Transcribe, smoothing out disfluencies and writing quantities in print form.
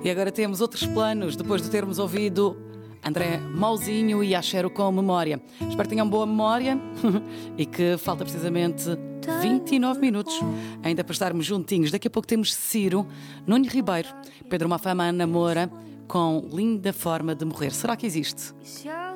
E agora temos outros planos, depois de termos ouvido André Mauzinho e Axero com Memória. Espero que tenham boa memória e que falta precisamente 29 minutos ainda para estarmos juntinhos. Daqui a pouco temos Ciro, Nuno Ribeiro, Pedro Mafama, Ana Moura com Linda Forma de Morrer. Será que existe?